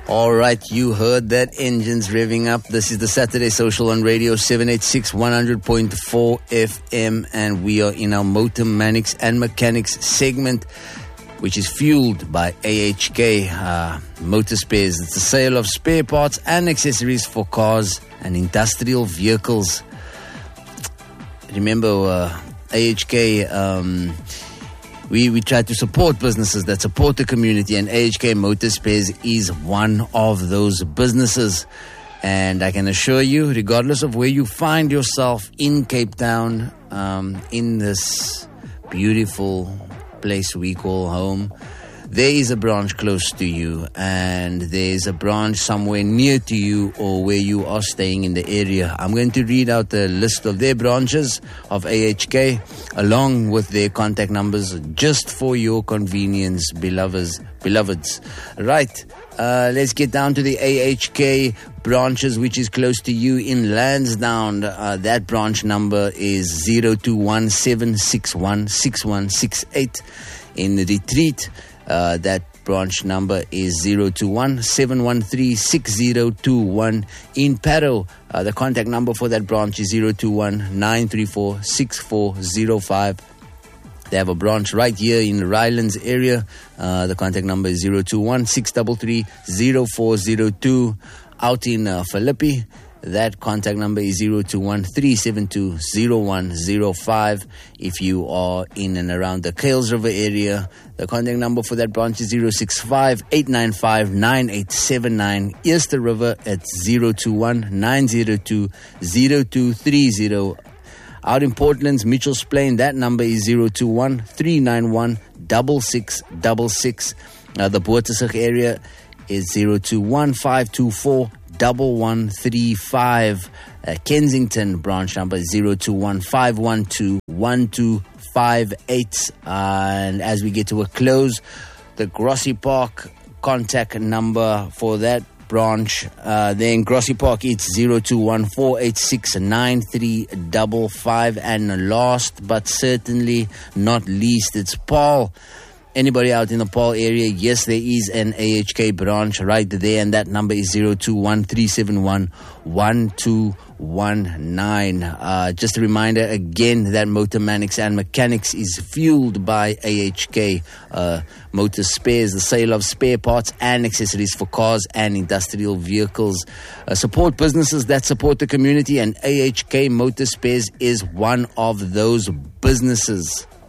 All right, you heard that engines revving up. This is the Saturday Social on Radio 786 100.4 FM, and we are in our Motor Mechanics and Mechanics segment, which is fueled by AHK Motor Spares. It's the sale of spare parts and accessories for cars and industrial vehicles. Remember, AHK, we try to support businesses that support the community, and AHK Motor Spares is one of those businesses. And I can assure you, regardless of where you find yourself in Cape Town, in this beautiful place we call home, there is a branch close to you, and there is a branch somewhere near to you or where you are staying in the area. I'm going to read out the list of their branches of AHK along with their contact numbers just for your convenience, beloveds. Right, let's get down to the AHK branches, which is close to you in Lansdowne. That branch number is 0217616168. In Retreat, that branch number is 021-713-6021. In Parow, the contact number for that branch is 021-934-6405. They have a branch right here in the Rylands area. The contact number is 021-633-0402. Out in Philippi, that contact number is 021-372-0105. If you are in and around the Kales River area, the contact number for that branch is 065-895-9879. Eerste River at 021-902-0230. Out in Portland's Mitchell's Plain, that number is 021-391-6666. The Boortesig area is 021-524-1135. Kensington branch number is 021-512-1258. And as we get to a close, the Grassy Park contact number for that branch, there in Grassy Park, it's 021-486-9355. And last but certainly not least, it's Paul. Anybody out in the Paul area, yes, there is an AHK branch right there, and that number is 021-371-1219. Just a reminder again that Motor Mechanics and Mechanics is fueled by AHK Motor Spares, the sale of spare parts and accessories for cars and industrial vehicles. Support businesses that support the community, and AHK Motor Spares is one of those businesses.